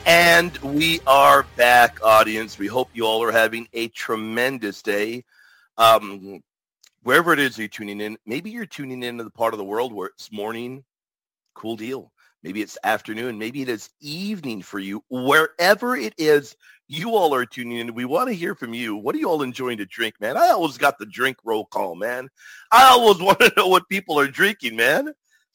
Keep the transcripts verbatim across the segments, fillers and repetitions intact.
And we are back, audience. We hope you all are having a tremendous day. Um, wherever it is you're tuning in, maybe you're tuning into the part of the world where it's morning, cool deal. Maybe it's afternoon. Maybe it is evening for you. Wherever it is you all are tuning in, we want to hear from you. What are you all enjoying to drink, man? I always got the drink roll call, man. I always want to know what people are drinking, man.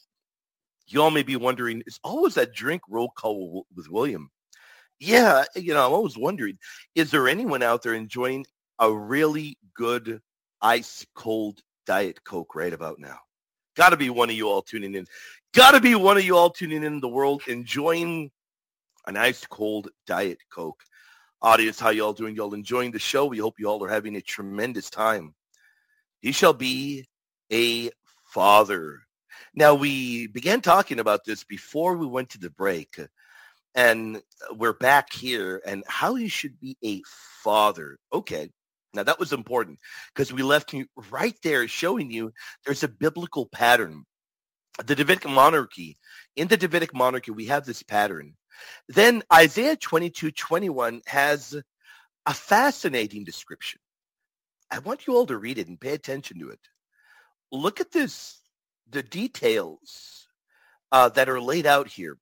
You all may be wondering, is always that drink roll call with William? Yeah, you know, I'm always wondering, is there anyone out there enjoying a really good ice cold Diet Coke right about now? Got to be one of you all tuning in. Got to be one of you all tuning in the world enjoying an ice cold Diet Coke. Audience, how you all doing? You all enjoying the show? We hope you all are having a tremendous time. He shall be a father. Now, we began talking about this before we went to the break. And we're back here, and how you should be a father. Okay, now that was important because we left you right there showing you there's a biblical pattern. The Davidic monarchy, in the Davidic monarchy, we have this pattern. Then Isaiah twenty-two twenty-one has a fascinating description. I want you all to read it and pay attention to it. Look at this, the details uh, that are laid out here.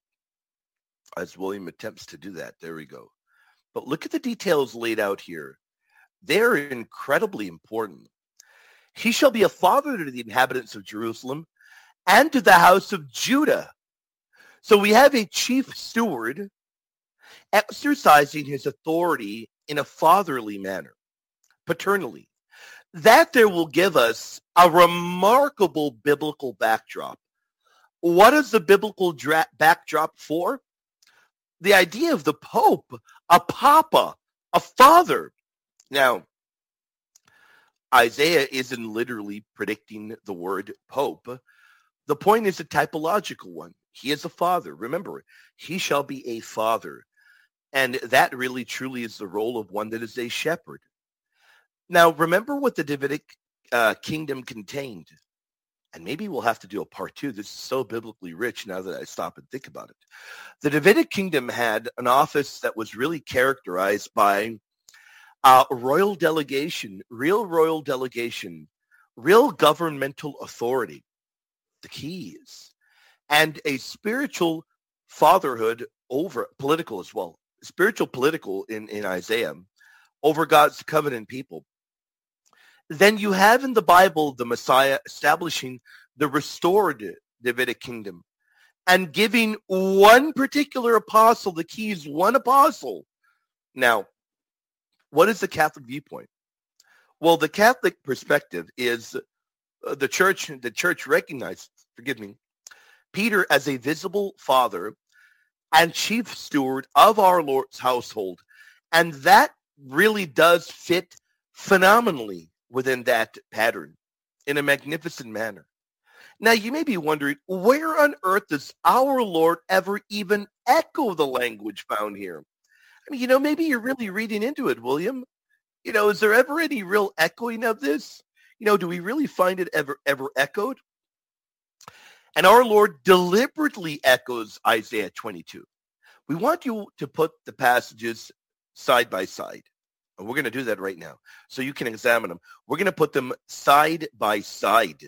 As William attempts to do that. There we go. But look at the details laid out here. They're incredibly important. He shall be a father to the inhabitants of Jerusalem and to the house of Judah. So we have a chief steward exercising his authority in a fatherly manner, paternally. That there will give us a remarkable biblical backdrop. What is the biblical dra- backdrop for? The idea of the Pope, a papa, a father. Now, Isaiah isn't literally predicting the word Pope. The point is a typological one. He is a father. Remember, he shall be a father. And that really truly is the role of one that is a shepherd. Now, remember what the Davidic uh, kingdom contained. And maybe we'll have to do a part two. This is so biblically rich now that I stop and think about it. The Davidic kingdom had an office that was really characterized by uh, royal delegation, real royal delegation, real governmental authority, the keys, and a spiritual fatherhood over political as well, spiritual political in, in Isaiah over God's covenant people. Then you have in the Bible the Messiah establishing the restored Davidic kingdom and giving one particular apostle the keys, one apostle. Now, what is the Catholic viewpoint? Well, the Catholic perspective is uh, the church, the church recognizes, forgive me, Peter as a visible father and chief steward of our Lord's household. And that really does fit phenomenally within that pattern in a magnificent manner. Now, you may be wondering, where on earth does our Lord ever even echo the language found here? I mean, you know, maybe you're really reading into it, William. You know, is there ever any real echoing of this? You know, do we really find it ever, ever echoed? And our Lord deliberately echoes Isaiah twenty-two. We want you to put the passages side by side. And we're going to do that right now so you can examine them. We're going to put them side by side.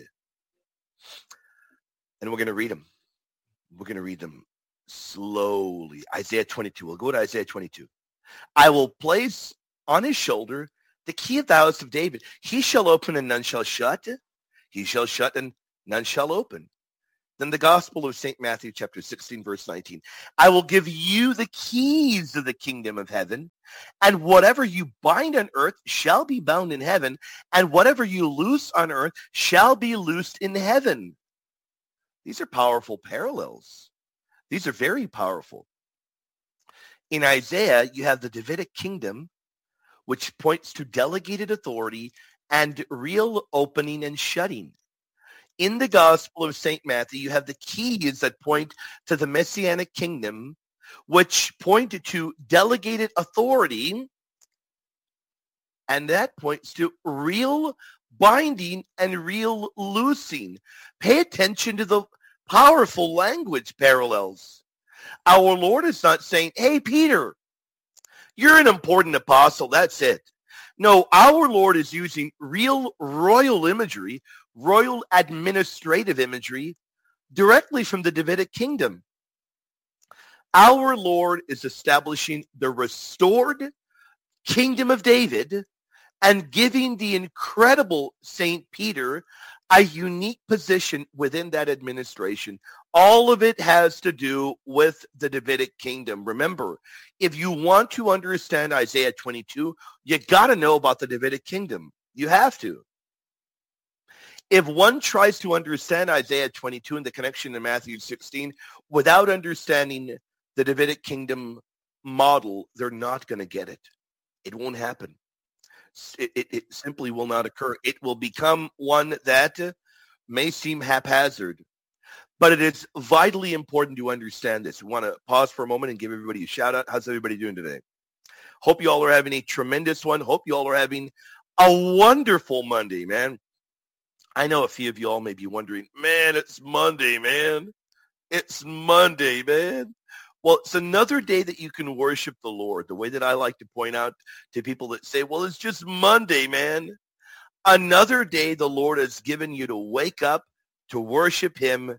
And we're going to read them. We're going to read them slowly. Isaiah twenty-two. We'll go to Isaiah twenty-two. I will place on his shoulder the key of the house of David. He shall open and none shall shut. He shall shut and none shall open. Then the Gospel of Saint Matthew, chapter sixteen, verse nineteen. I will give you the keys of the kingdom of heaven, and whatever you bind on earth shall be bound in heaven, and whatever you loose on earth shall be loosed in heaven. These are powerful parallels. These are very powerful. In Isaiah, you have the Davidic kingdom, which points to delegated authority and real opening and shutting. In the Gospel of Saint Matthew, you have the keys that point to the Messianic kingdom, which point to delegated authority, and that points to real binding and real loosing. Pay attention to the powerful language parallels. Our Lord is not saying, hey, Peter, you're an important apostle. That's it. No, our Lord is using real royal imagery, royal administrative imagery directly from the Davidic kingdom. Our Lord is establishing the restored kingdom of David and giving the incredible Saint Peter a unique position within that administration. All of it has to do with the Davidic kingdom. Remember, if you want to understand Isaiah twenty-two, you got to know about the Davidic kingdom. You have to. If one tries to understand Isaiah twenty-two and the connection to Matthew sixteen without understanding the Davidic kingdom model, they're not going to get it. It won't happen. It, it, it simply will not occur. It will become one that may seem haphazard, but it is vitally important to understand this. We want to pause for a moment and give everybody a shout out. How's everybody doing today? Hope you all are having a tremendous one. Hope you all are having a wonderful Monday, man. I know a few of you all may be wondering, man, it's Monday, man. It's Monday, man. Well, it's another day that you can worship the Lord. The way that I like to point out to people that say, well, it's just Monday, man. Another day the Lord has given you to wake up, to worship him,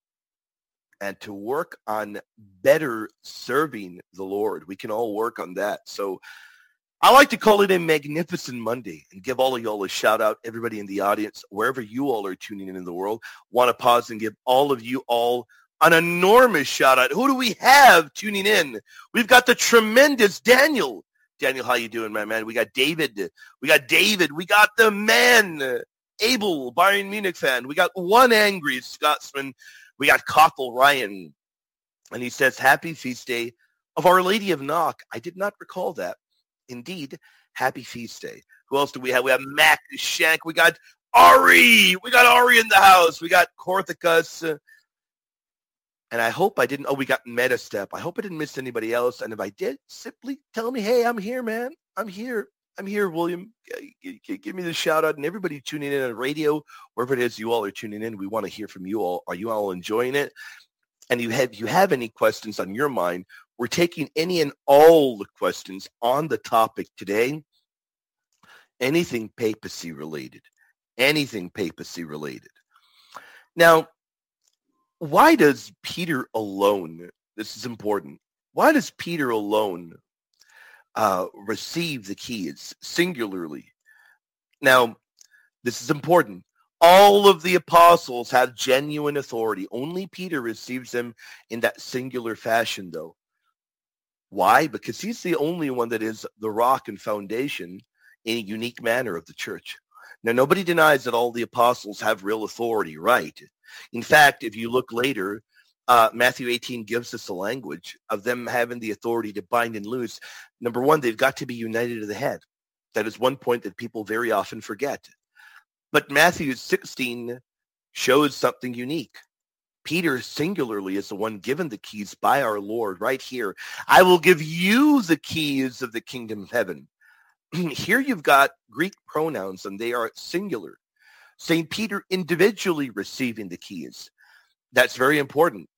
and to work on better serving the Lord. We can all work on that. So I like to call it a magnificent Monday and give all of y'all a shout out, everybody in the audience, wherever you all are tuning in in the world. Want to pause and give all of you all an enormous shout out. Who do we have tuning in? We've got the tremendous Daniel. Daniel, how you doing, my man? We got David. We got David. We got the man, Abel, Bayern Munich fan. We got one angry Scotsman. We got Kothel Ryan. And he says, happy feast day of Our Lady of Knock. I did not recall that. Indeed, happy feast day. Who else do we have? We have Mac Shank. We got Ari. We got Ari in the house. We got Korthicus. Uh, And I hope I didn't, oh, we got Metastep. I hope I didn't miss anybody else. And if I did, simply tell me, hey, I'm here, man. I'm here. I'm here, William. G- g- give me the shout out. And everybody tuning in on radio, wherever it is you all are tuning in, we want to hear from you all. Are you all enjoying it? And you have, you have any questions on your mind, we're taking any and all the questions on the topic today. Anything papacy related. Anything papacy related. Now, why does Peter alone, this is important, why does Peter alone uh, receive the keys singularly? Now, this is important. All of the apostles have genuine authority. Only Peter receives them in that singular fashion, though. Why? Because he's the only one that is the rock and foundation in a unique manner of the church. Now, nobody denies that all the apostles have real authority, right? In fact, if you look later, uh, Matthew eighteen gives us a language of them having the authority to bind and loose. Number one, they've got to be united to the head. That is one point that people very often forget. But Matthew sixteen shows something unique. Peter singularly is the one given the keys by our Lord right here. I will give you the keys of the kingdom of heaven. Here you've got Greek pronouns, and they are singular. Saint Peter individually receiving the keys. That's very important.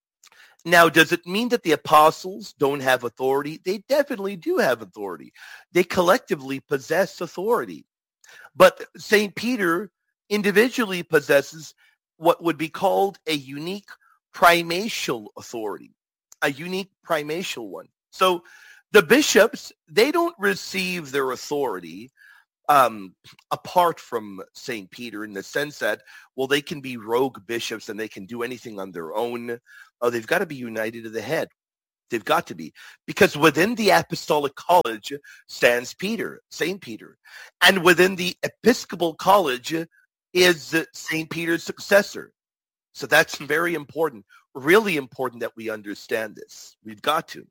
Now, does it mean that the apostles don't have authority? They definitely do have authority. They collectively possess authority. But Saint Peter individually possesses what would be called a unique primatial authority, a unique primatial one. So the bishops, they don't receive their authority Um, apart from Saint Peter, in the sense that, well, they can be rogue bishops and they can do anything on their own. Oh, they've got to be united to the head. They've got to be. Because within the apostolic college stands Peter, Saint Peter. And within the episcopal college is Saint Peter's successor. So that's very important, really important that we understand this. We've got to.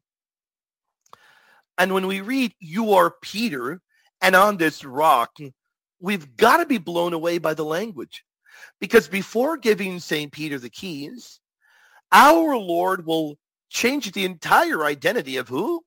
And when we read, you are Peter, and on this rock, we've got to be blown away by the language. Because before giving Saint Peter the keys, our Lord will change the entire identity of who?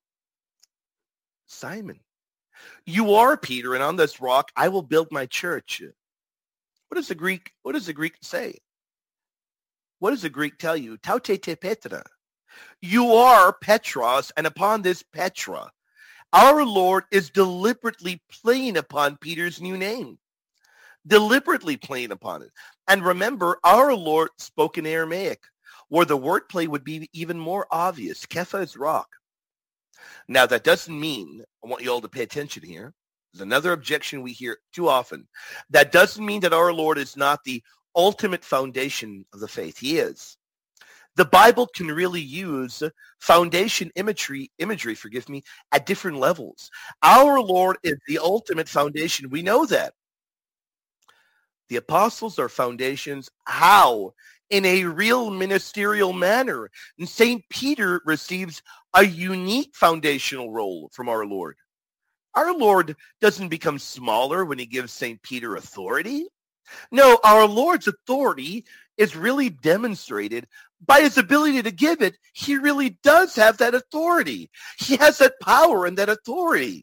Simon. You are Peter, and on this rock, I will build my church. What does the Greek, what does the Greek say? What does the Greek tell you? Taute te Petra. You are Petros, and upon this Petra, our Lord is deliberately playing upon Peter's new name. Deliberately playing upon it. And remember, our Lord spoke in Aramaic, where the wordplay would be even more obvious. Kepha is rock. Now, that doesn't mean, I want you all to pay attention here. There's another objection we hear too often. That doesn't mean that our Lord is not the ultimate foundation of the faith. He is. The Bible can really use foundation imagery, imagery, forgive me, at different levels. Our Lord is the ultimate foundation. We know that. The apostles are foundations. How? In a real ministerial manner. And Saint Peter receives a unique foundational role from our Lord. Our Lord doesn't become smaller when he gives Saint Peter authority. No, our Lord's authority is really demonstrated by his ability to give it. He really does have that authority. He has that power and that authority.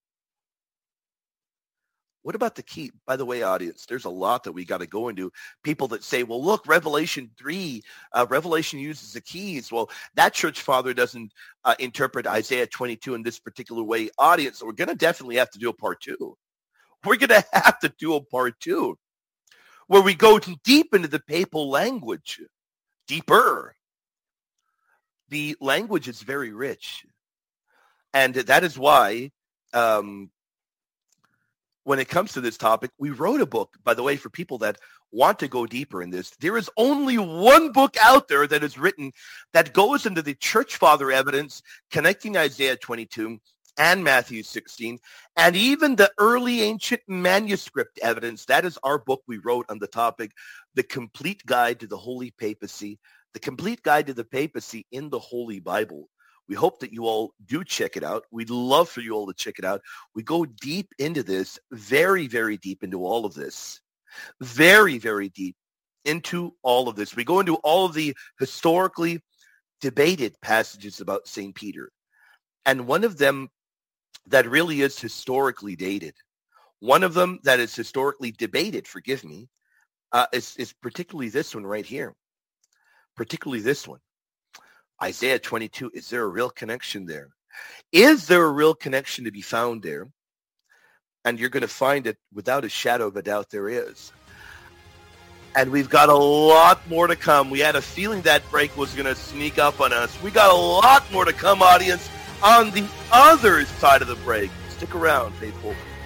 What about the key? By the way, audience, there's a lot that we got to go into. People that say, well, look, Revelation three, uh, Revelation uses the keys. Well, that church father doesn't uh, interpret Isaiah twenty-two in this particular way. Audience, so we're going to definitely have to do a part two. We're going to have to do a part two where we go deep into the papal language, deeper. The language is very rich. And that is why um, when it comes to this topic, we wrote a book, by the way, for people that want to go deeper in this. There is only one book out there that is written that goes into the church father evidence connecting Isaiah twenty-two and Matthew sixteen, and even the early ancient manuscript evidence. That is our book we wrote on the topic, The Complete Guide to the Holy Papacy, The Complete Guide to the Papacy in the Holy Bible. We hope that you all do check it out. We'd love for you all to check it out. We go deep into this, very, very deep into all of this. Very, very deep into all of this. We go into all of the historically debated passages about Saint Peter. And one of them that really is historically dated, one of them that is historically debated, forgive me, uh, is, is particularly this one right here. Particularly this one. Isaiah twenty-two, is there a real connection there? Is there a real connection to be found there? And you're going to find it without a shadow of a doubt there is. And we've got a lot more to come. We had a feeling that break was going to sneak up on us. We got a lot more to come, audience, on the other side of the break. Stick around, faithful.